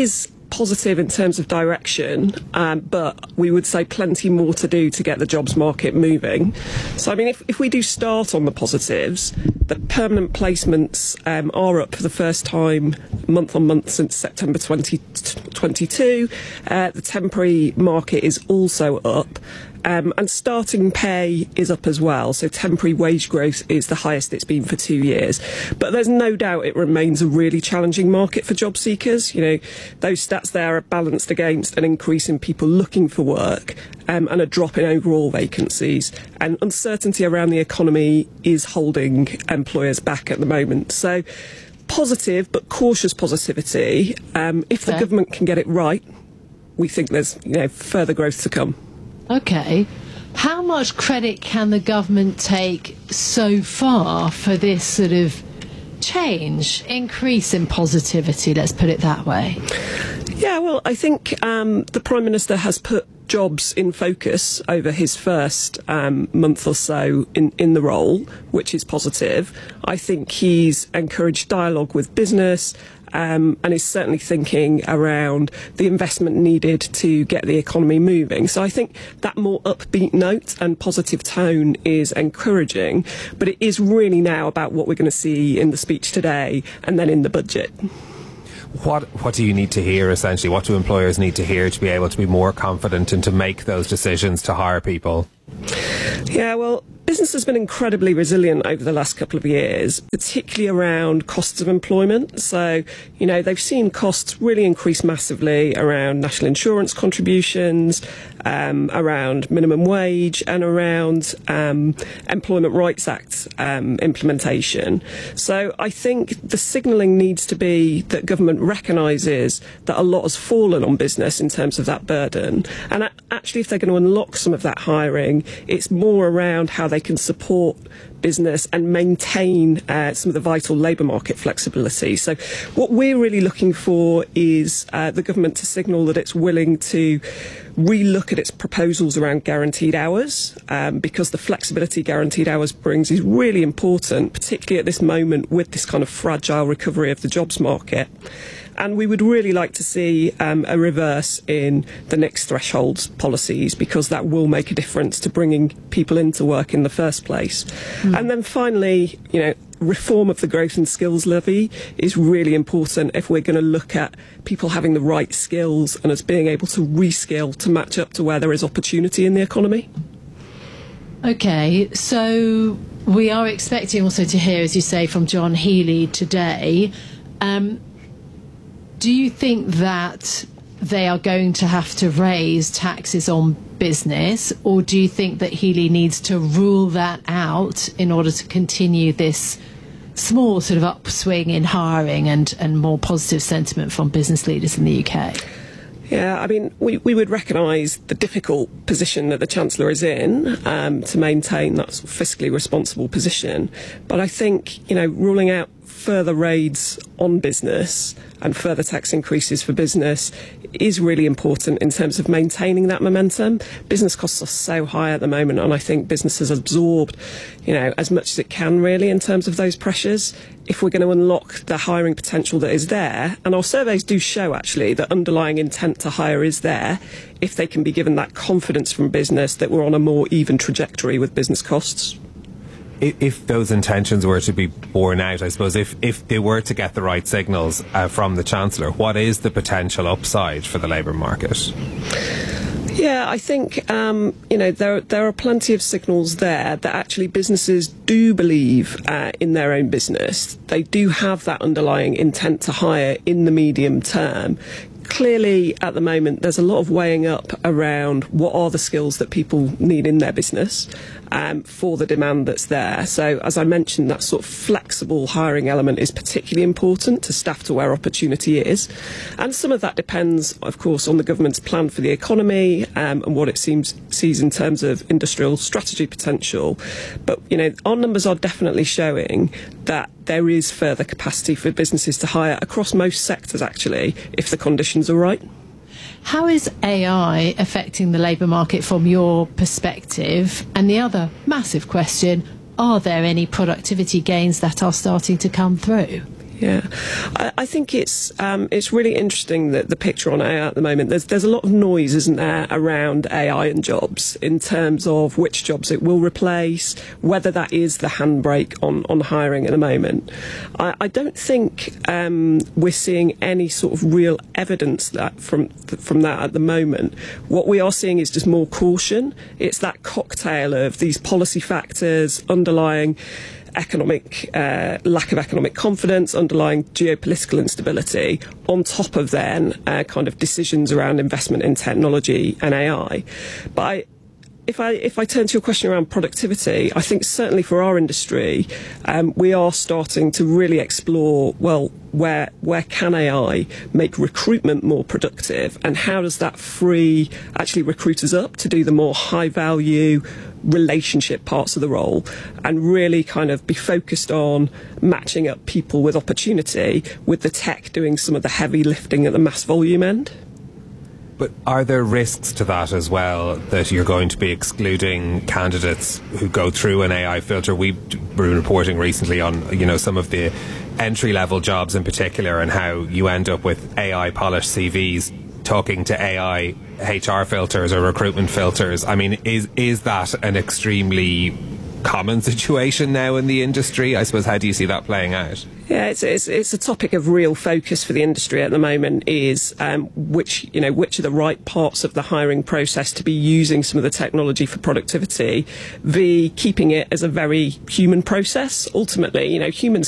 positive in terms of direction, but we would say plenty more to do to get the jobs market moving. So, I mean, if we do start on the positives, the permanent placements are up for the first time month on month since September 2022. The temporary market is also up. And starting pay is up as well, so temporary wage growth is the highest it's been for 2 years. But there's no doubt it remains a really challenging market for job seekers. You know, those stats there are balanced against an increase in people looking for work and a drop in overall vacancies. And uncertainty around the economy is holding employers back at the moment. So positive but cautious positivity. If the government can get it right, we think there's further growth to come. Okay. How much credit can the government take so far for this sort of increase in positivity, let's put it that way? Yeah, well, I think the Prime Minister has put jobs in focus over his first month or so in the role, which is positive. I think he's encouraged dialogue with business, and is certainly thinking around the investment needed to get the economy moving. So I think that more upbeat note and positive tone is encouraging, but it is really now about what we're going to see in the speech today and then in the budget. What do you need to hear, essentially? What do employers need to hear to be able to be more confident and to make those decisions to hire people? Yeah, well, business has been incredibly resilient over the last couple of years, particularly around costs of employment. So, they've seen costs really increase massively around national insurance contributions, around minimum wage, and around Employment Rights Act implementation. So I think the signalling needs to be that government recognises that a lot has fallen on business in terms of that burden. And actually, if they're going to unlock some of that hiring, it's more around how they can support business and maintain some of the vital labour market flexibility. So what we're really looking for is the government to signal that it's willing to relook at its proposals around guaranteed hours, because the flexibility guaranteed hours brings is really important, particularly at this moment with this kind of fragile recovery of the jobs market. And we would really like to see a reverse in the NICS thresholds policies, because that will make a difference to bringing people into work in the first place. And then finally, reform of the growth and skills levy is really important if we're going to look at people having the right skills and us being able to reskill to match up to where there is opportunity in the economy. Okay, so we are expecting also to hear, as you say, from John Healey today. Do you think that they are going to have to raise taxes on business, or do you think that Healey needs to rule that out in order to continue this small sort of upswing in hiring and more positive sentiment from business leaders in the UK? Yeah, I mean, we would recognise the difficult position that the Chancellor is in to maintain that sort of fiscally responsible position. But I think, ruling out further raids on business and further tax increases for business is really important in terms of maintaining that momentum. Business costs are so high at the moment, and I think business has absorbed, as much as it can really in terms of those pressures. If we're going to unlock the hiring potential that is there, and our surveys do show actually that underlying intent to hire is there, if they can be given that confidence from business that we're on a more even trajectory with business costs. If those intentions were to be borne out, I suppose, if they were to get the right signals from the Chancellor, what is the potential upside for the labour market? Yeah, I think, there are plenty of signals there that actually businesses do believe in their own business. They do have that underlying intent to hire in the medium term. Clearly, at the moment, there's a lot of weighing up around what are the skills that people need in their business for the demand that's there. So, as I mentioned, that sort of flexible hiring element is particularly important to staff to where opportunity is. And some of that depends, of course, on the government's plan for the economy and what it sees in terms of industrial strategy potential. But, our numbers are definitely showing that there is further capacity for businesses to hire across most sectors, actually, if the conditions are right. How is AI affecting the labour market from your perspective? And the other massive question, are there any productivity gains that are starting to come through? Yeah, I think it's really interesting that the picture on AI at the moment. There's a lot of noise, isn't there, around AI and jobs in terms of which jobs it will replace, whether that is the handbrake on hiring at the moment. I don't think we're seeing any sort of real evidence that from that at the moment. What we are seeing is just more caution. It's that cocktail of these policy factors, underlying economic lack of economic confidence, underlying geopolitical instability, on top of then kind of decisions around investment in technology and AI. But if I turn to your question around productivity, I think certainly for our industry, we are starting to really explore, well, where can AI make recruitment more productive, and how does that free actually recruiters up to do the more high value relationship parts of the role, and really kind of be focused on matching up people with opportunity with the tech doing some of the heavy lifting at the mass volume end. But are there risks to that as well, that you're going to be excluding candidates who go through an AI filter? We've been reporting recently on, some of the entry-level jobs in particular, and how you end up with AI-polished CVs talking to AI HR filters or recruitment filters. I mean, is that an extremely common situation now in the industry? I suppose, how do you see that playing out? Yeah, it's a topic of real focus for the industry at the moment, is which are the right parts of the hiring process to be using some of the technology for productivity, keeping it as a very human process. Ultimately, humans